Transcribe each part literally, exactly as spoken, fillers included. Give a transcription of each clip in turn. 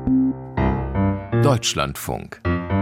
Deutschlandfunk.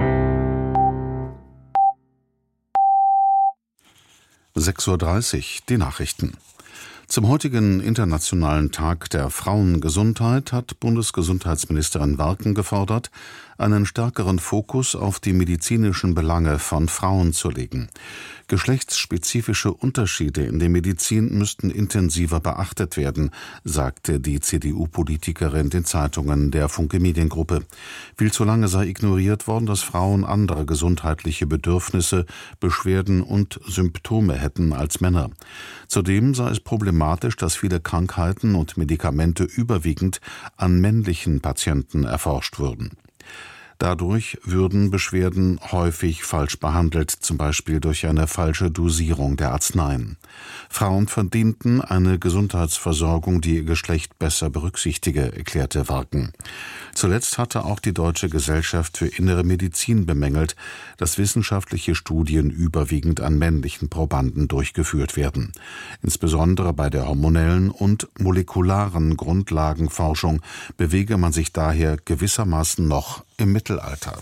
sechs Uhr dreißig, die Nachrichten. Zum heutigen Internationalen Tag der Frauengesundheit hat Bundesgesundheitsministerin Warken gefordert, einen stärkeren Fokus auf die medizinischen Belange von Frauen zu legen. Geschlechtsspezifische Unterschiede in der Medizin müssten intensiver beachtet werden, sagte die C D U-Politikerin den Zeitungen der Funke Mediengruppe. Viel zu lange sei ignoriert worden, dass Frauen andere gesundheitliche Bedürfnisse, Beschwerden und Symptome hätten als Männer. Zudem sei es problematisch, dass viele Krankheiten und Medikamente überwiegend an männlichen Patienten erforscht würden. Dadurch würden Beschwerden häufig falsch behandelt, zum Beispiel durch eine falsche Dosierung der Arzneien. Frauen verdienten eine Gesundheitsversorgung, die ihr Geschlecht besser berücksichtige, erklärte Warken. Zuletzt hatte auch die Deutsche Gesellschaft für Innere Medizin bemängelt, dass wissenschaftliche Studien überwiegend an männlichen Probanden durchgeführt werden. Insbesondere bei der hormonellen und molekularen Grundlagenforschung bewege man sich daher gewissermaßen noch im Mittelalter.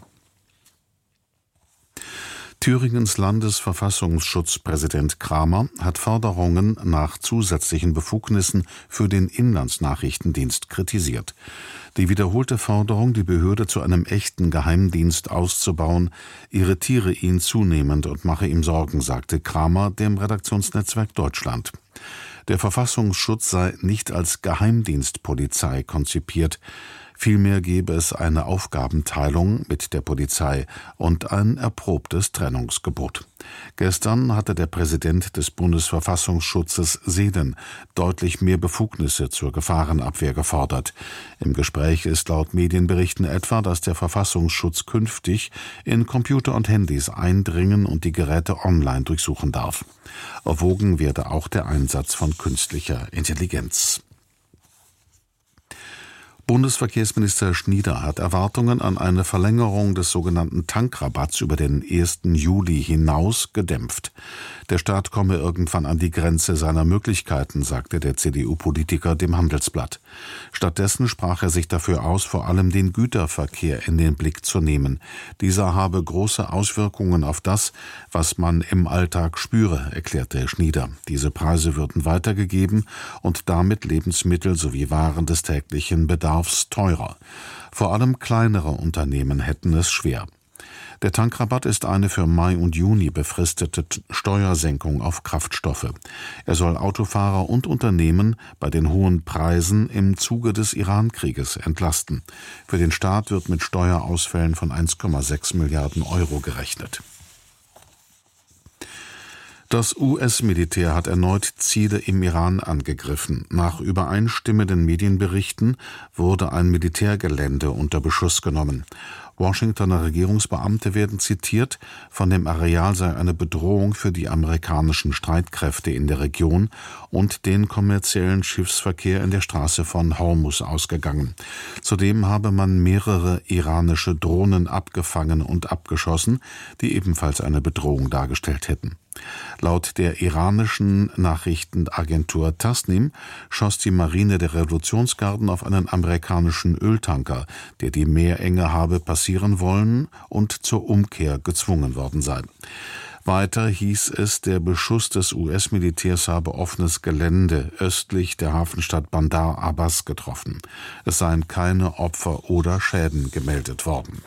Thüringens Landesverfassungsschutzpräsident Kramer hat Forderungen nach zusätzlichen Befugnissen für den Inlandsnachrichtendienst kritisiert. Die wiederholte Forderung, die Behörde zu einem echten Geheimdienst auszubauen, irritiere ihn zunehmend und mache ihm Sorgen, sagte Kramer dem Redaktionsnetzwerk Deutschland. Der Verfassungsschutz sei nicht als Geheimdienstpolizei konzipiert. Vielmehr gebe es eine Aufgabenteilung mit der Polizei und ein erprobtes Trennungsgebot. Gestern hatte der Präsident des Bundesverfassungsschutzes Seelen deutlich mehr Befugnisse zur Gefahrenabwehr gefordert. Im Gespräch ist laut Medienberichten etwa, dass der Verfassungsschutz künftig in Computer und Handys eindringen und die Geräte online durchsuchen darf. Erwogen werde auch der Einsatz von künstlicher Intelligenz. Bundesverkehrsminister Schnieder hat Erwartungen an eine Verlängerung des sogenannten Tankrabatts über den ersten Juli hinaus gedämpft. Der Staat komme irgendwann an die Grenze seiner Möglichkeiten, sagte der C D U-Politiker dem Handelsblatt. Stattdessen sprach er sich dafür aus, vor allem den Güterverkehr in den Blick zu nehmen. Dieser habe große Auswirkungen auf das, was man im Alltag spüre, erklärte Schnieder. Diese Preise würden weitergegeben und damit Lebensmittel sowie Waren des täglichen Bedarfs teurer. Vor allem kleinere Unternehmen hätten es schwer. Der Tankrabatt ist eine für Mai und Juni befristete Steuersenkung auf Kraftstoffe. Er soll Autofahrer und Unternehmen bei den hohen Preisen im Zuge des Iran-Krieges entlasten. Für den Staat wird mit Steuerausfällen von eins Komma sechs Milliarden Euro gerechnet. Das U S-Militär hat erneut Ziele im Iran angegriffen. Nach übereinstimmenden Medienberichten wurde ein Militärgelände unter Beschuss genommen. Washingtoner Regierungsbeamte werden zitiert, von dem Areal sei eine Bedrohung für die amerikanischen Streitkräfte in der Region und den kommerziellen Schiffsverkehr in der Straße von Hormuz ausgegangen. Zudem habe man mehrere iranische Drohnen abgefangen und abgeschossen, die ebenfalls eine Bedrohung dargestellt hätten. Laut der iranischen Nachrichtenagentur Tasnim schoss die Marine der Revolutionsgarden auf einen amerikanischen Öltanker, der die Meerenge habe passieren wollen und zur Umkehr gezwungen worden sei. Weiter hieß es, der Beschuss des U S-Militärs habe offenes Gelände östlich der Hafenstadt Bandar Abbas getroffen. Es seien keine Opfer oder Schäden gemeldet worden.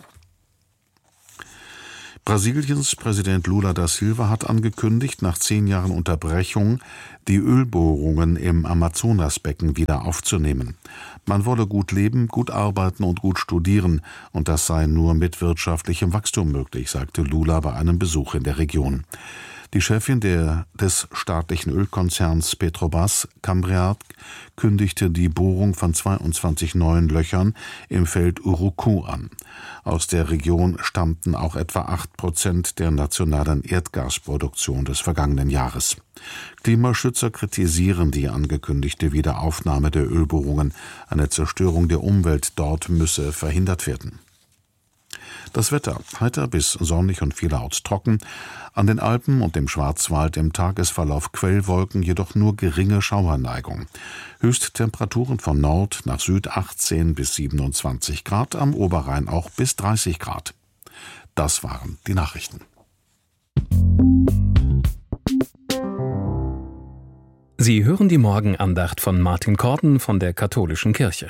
Brasiliens Präsident Lula da Silva hat angekündigt, nach zehn Jahren Unterbrechung die Ölbohrungen im Amazonasbecken wieder aufzunehmen. Man wolle gut leben, gut arbeiten und gut studieren, und das sei nur mit wirtschaftlichem Wachstum möglich, sagte Lula bei einem Besuch in der Region. Die Chefin der, des staatlichen Ölkonzerns Petrobras, Cambriat, kündigte die Bohrung von zweiundzwanzig neuen Löchern im Feld Urucu an. Aus der Region stammten auch etwa acht Prozent der nationalen Erdgasproduktion des vergangenen Jahres. Klimaschützer kritisieren die angekündigte Wiederaufnahme der Ölbohrungen. Eine Zerstörung der Umwelt dort müsse verhindert werden. Das Wetter: heiter bis sonnig und vielerorts trocken. An den Alpen und dem Schwarzwald im Tagesverlauf Quellwolken, jedoch nur geringe Schauerneigung. Höchsttemperaturen von Nord nach Süd achtzehn bis siebenundzwanzig Grad, am Oberrhein auch bis dreißig Grad. Das waren die Nachrichten. Sie hören die Morgenandacht von Martin Korden von der Katholischen Kirche.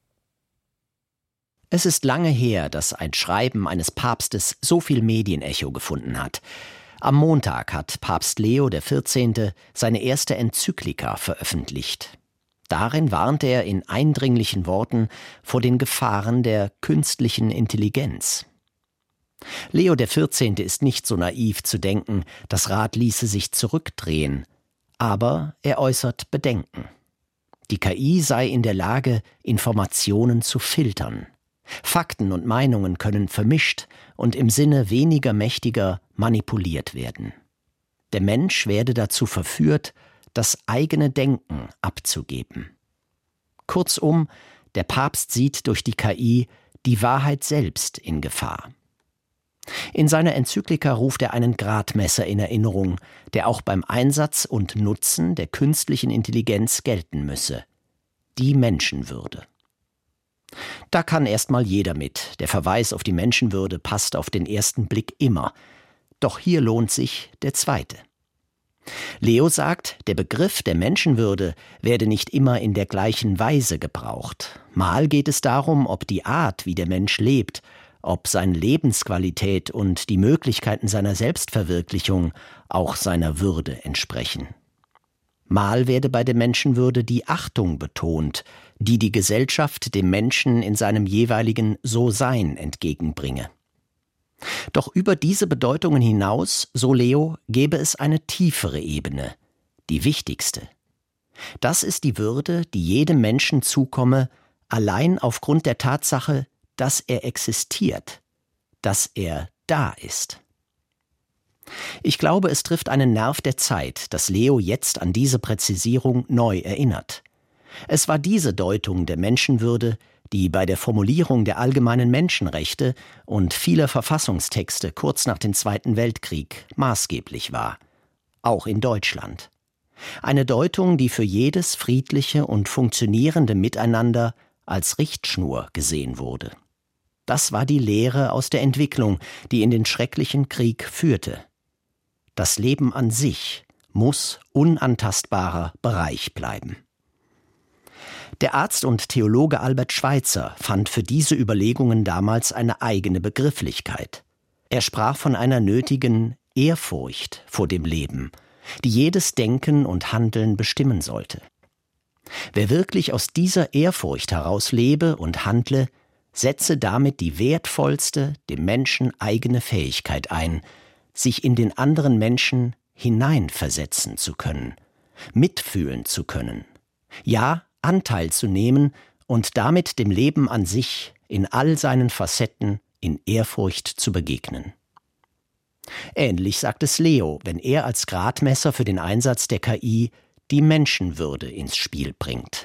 Es ist lange her, dass ein Schreiben eines Papstes so viel Medienecho gefunden hat. Am Montag hat Papst Leo der vierzehnte seine erste Enzyklika veröffentlicht. Darin warnt er in eindringlichen Worten vor den Gefahren der künstlichen Intelligenz. Leo der vierzehnte ist nicht so naiv zu denken, das Rad ließe sich zurückdrehen, aber er äußert Bedenken. Die K I sei in der Lage, Informationen zu filtern. Fakten und Meinungen können vermischt und im Sinne weniger Mächtiger manipuliert werden. Der Mensch werde dazu verführt, das eigene Denken abzugeben. Kurzum, der Papst sieht durch die K I die Wahrheit selbst in Gefahr. In seiner Enzyklika ruft er einen Gradmesser in Erinnerung, der auch beim Einsatz und Nutzen der künstlichen Intelligenz gelten müsse: die Menschenwürde. Da kann erstmal jeder mit. Der Verweis auf die Menschenwürde passt auf den ersten Blick immer. Doch hier lohnt sich der zweite. Leo sagt, der Begriff der Menschenwürde werde nicht immer in der gleichen Weise gebraucht. Mal geht es darum, ob die Art, wie der Mensch lebt, ob seine Lebensqualität und die Möglichkeiten seiner Selbstverwirklichung auch seiner Würde entsprechen. Mal werde bei der Menschenwürde die Achtung betont, die die Gesellschaft dem Menschen in seinem jeweiligen So-Sein entgegenbringe. Doch über diese Bedeutungen hinaus, so Leo, gäbe es eine tiefere Ebene, die wichtigste. Das ist die Würde, die jedem Menschen zukomme, allein aufgrund der Tatsache, dass er existiert, dass er da ist. Ich glaube, es trifft einen Nerv der Zeit, dass Leo jetzt an diese Präzisierung neu erinnert. Es war diese Deutung der Menschenwürde, die bei der Formulierung der allgemeinen Menschenrechte und vieler Verfassungstexte kurz nach dem Zweiten Weltkrieg maßgeblich war, auch in Deutschland. Eine Deutung, die für jedes friedliche und funktionierende Miteinander als Richtschnur gesehen wurde. Das war die Lehre aus der Entwicklung, die in den schrecklichen Krieg führte. Das Leben an sich muss unantastbarer Bereich bleiben. Der Arzt und Theologe Albert Schweitzer fand für diese Überlegungen damals eine eigene Begrifflichkeit. Er sprach von einer nötigen Ehrfurcht vor dem Leben, die jedes Denken und Handeln bestimmen sollte. Wer wirklich aus dieser Ehrfurcht heraus lebe und handle, setze damit die wertvollste, dem Menschen eigene Fähigkeit ein, sich in den anderen Menschen hineinversetzen zu können, mitfühlen zu können, ja, Anteil zu nehmen und damit dem Leben an sich in all seinen Facetten in Ehrfurcht zu begegnen. Ähnlich sagt es Leo, wenn er als Gradmesser für den Einsatz der K I die Menschenwürde ins Spiel bringt.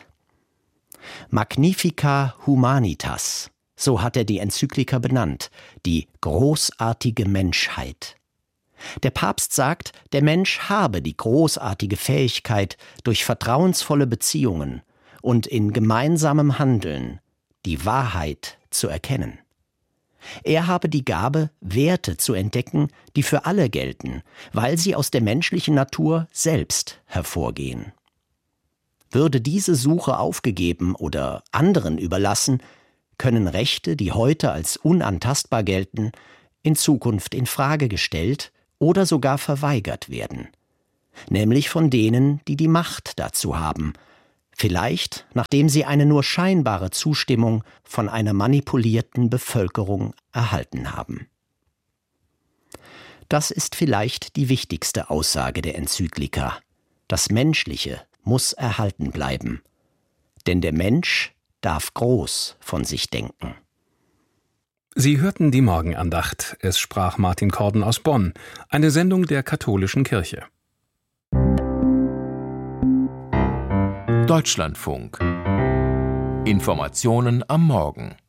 Magnifica Humanitas, so hat er die Enzyklika benannt, die großartige Menschheit. Der Papst sagt, der Mensch habe die großartige Fähigkeit, durch vertrauensvolle Beziehungen und in gemeinsamem Handeln die Wahrheit zu erkennen. Er habe die Gabe, Werte zu entdecken, die für alle gelten, weil sie aus der menschlichen Natur selbst hervorgehen. Würde diese Suche aufgegeben oder anderen überlassen, können Rechte, die heute als unantastbar gelten, in Zukunft in Frage gestellt oder sogar verweigert werden, nämlich von denen, die die Macht dazu haben, vielleicht nachdem sie eine nur scheinbare Zustimmung von einer manipulierten Bevölkerung erhalten haben. Das ist vielleicht die wichtigste Aussage der Enzyklika. Das Menschliche muss erhalten bleiben, denn der Mensch darf groß von sich denken. Sie hörten die Morgenandacht. Es sprach Martin Korden aus Bonn, eine Sendung der Katholischen Kirche. Deutschlandfunk. Informationen am Morgen.